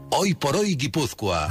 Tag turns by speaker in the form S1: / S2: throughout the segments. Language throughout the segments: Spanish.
S1: Hoy por hoy Guipúzcoa.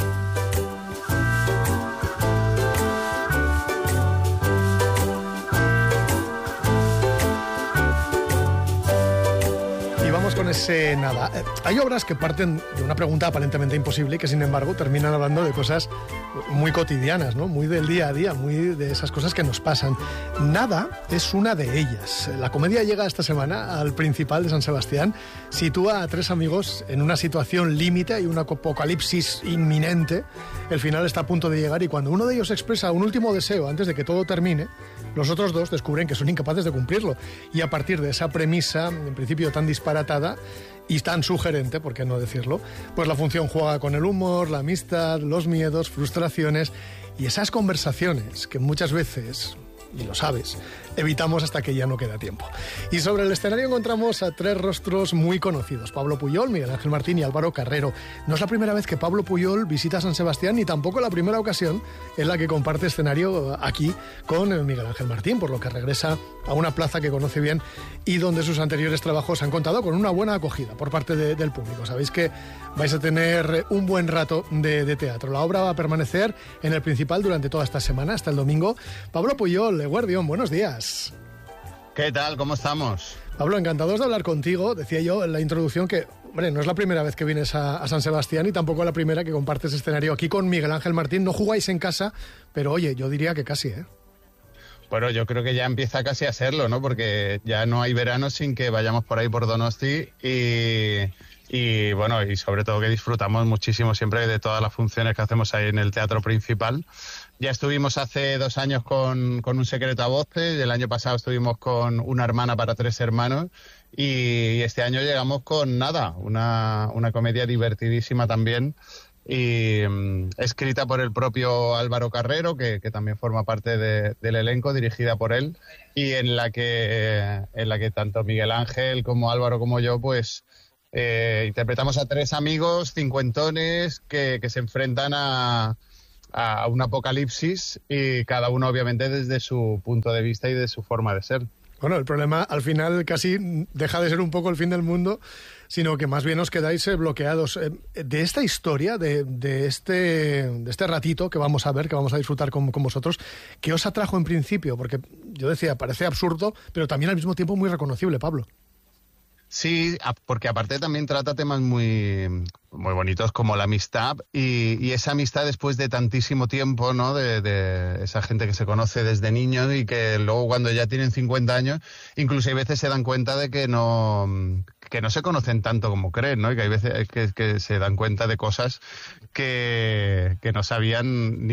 S2: Con ese nada. Hay obras que parten de una pregunta aparentemente imposible y que sin embargo terminan hablando de cosas muy cotidianas, ¿no? Muy del día a día, muy de esas cosas que nos pasan. Nada es una de ellas. La comedia llega esta semana al Principal de San Sebastián, sitúa a tres amigos en una situación límite y un apocalipsis inminente. El final está a punto de llegar y cuando uno de ellos expresa un último deseo antes de que todo termine, los otros dos descubren que son incapaces de cumplirlo. Y a partir de esa premisa, en principio tan disparatada y tan sugerente, por qué no decirlo, pues la función juega con el humor, la amistad, los miedos, frustraciones y esas conversaciones que muchas veces, y lo sabes, evitamos hasta que ya no queda tiempo. Y sobre el escenario encontramos a tres rostros muy conocidos: Pablo Pujol, Miguel Ángel Martín y Álvaro Carrero. No es la primera vez que Pablo Pujol visita San Sebastián ni tampoco la primera ocasión en la que comparte escenario aquí con Miguel Ángel Martín, por lo que regresa a una plaza que conoce bien y donde sus anteriores trabajos han contado con una buena acogida por parte del público. Sabéis que vais a tener un buen rato de teatro. La obra va a permanecer en el Principal durante toda esta semana, hasta el domingo. Pablo Pujol, Eguerdión, buenos días.
S3: ¿Qué tal? ¿Cómo estamos?
S2: Pablo, encantados de hablar contigo. Decía yo en la introducción que, hombre, no es la primera vez que vienes a San Sebastián y tampoco la primera que compartes escenario aquí con Miguel Ángel Martín. No jugáis en casa, pero oye, yo diría que casi, ¿eh?
S3: Bueno, yo creo que ya empieza casi a serlo, ¿no? Porque ya no hay verano sin que vayamos por ahí por Donosti y bueno, y sobre todo que disfrutamos muchísimo siempre de todas las funciones que hacemos ahí en el Teatro Principal. Ya estuvimos hace 2 años con Un secreto a voces, el año pasado estuvimos con Una hermana para 3 hermanos y este año llegamos con Nada, una comedia divertidísima también y escrita por el propio Álvaro Carrero, que también forma parte del elenco, dirigida por él, y en la que tanto Miguel Ángel como Álvaro como yo pues interpretamos a 3 amigos cincuentones que se enfrentan a un apocalipsis y cada uno obviamente desde su punto de vista y de su forma de ser.
S2: Bueno, el problema al final casi deja de ser un poco el fin del mundo, sino que más bien os quedáis bloqueados. De esta historia, de este ratito que vamos a ver, que vamos a disfrutar con vosotros, ¿qué os atrajo en principio? Porque yo decía, parece absurdo, pero también al mismo tiempo muy reconocible, Pablo.
S3: Sí, porque aparte también trata temas muy, muy bonitos como la amistad y esa amistad después de tantísimo tiempo, ¿no? De esa gente que se conoce desde niños y que luego cuando ya tienen 50 años, incluso hay veces se dan cuenta de que no se conocen tanto como creen, ¿no? Y que hay veces que se dan cuenta de cosas que no sabían